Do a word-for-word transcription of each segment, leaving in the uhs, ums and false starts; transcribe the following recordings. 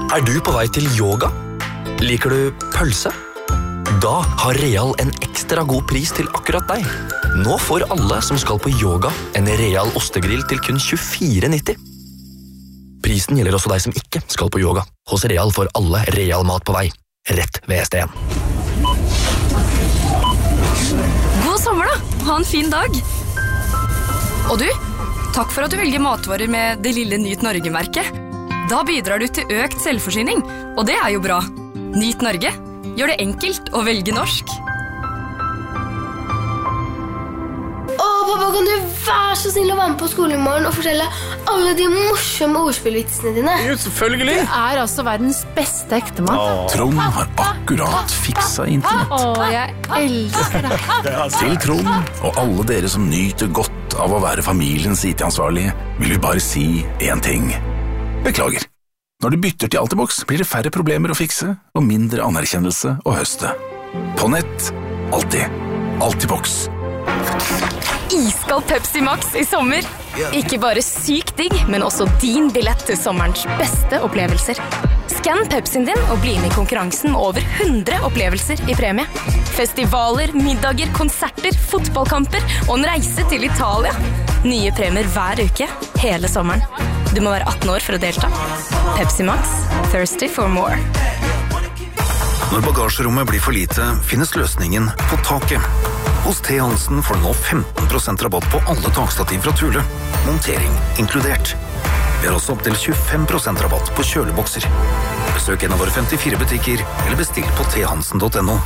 Er du på vei til yoga? Liker du pølse? Da har Real en ekstra god pris til akkurat deg. Nå får alle som skal på yoga en Real ostegrill til kun tjuefire nitti. Prisen gjelder også deg som ikke skal på yoga. Hos Real får alle Real mat på vei. Rett ved S D-en. God sommer da! Ha en fin dag! Og du, takk for at du velger matvarer med det lille Nyt Norge-merket. Da bidrar du til økt selvforsyning, og det er jo bra. Nyt Norge gjør det enkelt å velge norsk. Åh, pappa, kan du være så snill å være med på skolen i morgen og fortelle alle de morsomme ordspillvitsene dine? Jo, selvfølgelig. Du er altså verdens beste ektemann. Trond har akkurat fiksa internett. Åh, jeg elsker deg. Til Trond og alle dere som nyter godt av å være familiens I T-ansvarlige, vil vi bare si en ting. Beklager. Når du bytter til Altibox, blir det færre problemer å fikse og mindre anerkjennelse å høste. På nett, alltid. Altibox. Iskald Pepsi Max I sommer. Ikke bare sykt digg, men også din billett til sommerens beste opplevelser. Skann Pepsien din og bli med I konkurransen med over hundre opplevelser I premie. Festivaler, middager, konserter, fotballkamper og en reise til Italia. Nye premier hver uke, hele sommeren. Du må være atten år for å delta. Pepsi Max, thirsty for more. Når bagasjerommet blir for lite, finnes løsningen på taket. Hos T. Hansen får du nå femten prosent rabatt på alle takstativ fra Thule. Montering inkludert. Vi har også opp til tjuefem prosent rabatt på kjølebokser. Besøk en av våre femtifire butikker, eller bestill på t hansen punktum no.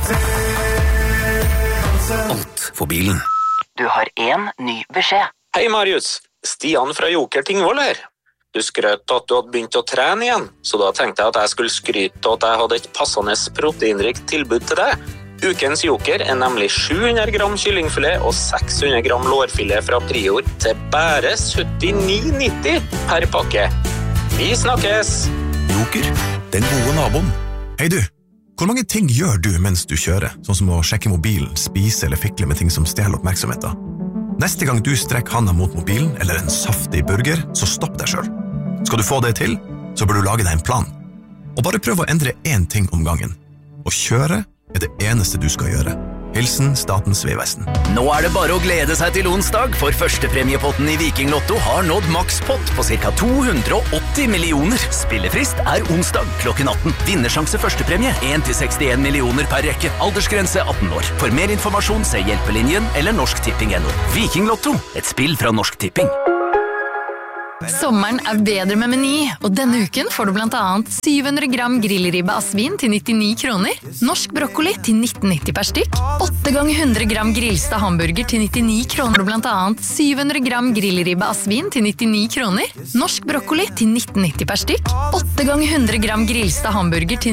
Alt for bilen. Du har en ny beskjed. Hei Marius, Stian fra Joker Tingvoll her. Du skrøt at du hadde begynt å trene igjen, så da tenkte jeg at jeg skulle skryte at jeg hadde et passende proteinrikt tilbud til deg. Ukens Joker er nemlig sju hundre gram kyllingfilet og seks hundre gram lårfilet fra Prior til bare syttini nitti per pakke. Vi snakkes! Joker, den gode naboen. Hei du, hvor mange ting gjør du mens du kjører, sånn som å sjekke mobilen, spise eller fikle med ting som stjeler oppmerksomheten? Neste gang du strekker handa mot mobilen eller en saftig burger, så stopp deg selv. Skal du få det til, så bør du lage deg en plan. Og bare prøv å endre én ting om gangen. Å kjøre er det eneste du skal gjøre. Hilsen Statens vegvesen. Nå er det bare å glede seg til onsdag, for førstepremiepotten I Viking Lotto har nådd makspott på ca. to hundre og åtti millioner. Spillefrist er onsdag klokken atten. Vinnersjanse førstepremie en til sekstien millioner per rekke. Aldersgrense atten år. For mer informasjon se Hjelpelinjen eller Norsk Tipping punktum no. Viking Lotto, et spill fra Norsk Tipping. Sommeren er bedre med Meny, og denne uken får du blant annet syv hundre gram grillribbe av svin til nittini kroner, norsk brokkoli til nitten nitti per stykk, åtte ganger hundre gram grillstad hamburger til nittini kroner, og blant annet syv hundre gram grillribbe av svin til nittini kroner, norsk brokkoli til nitten nitti per stykk, åtte ganger hundre gram grillstad hamburger til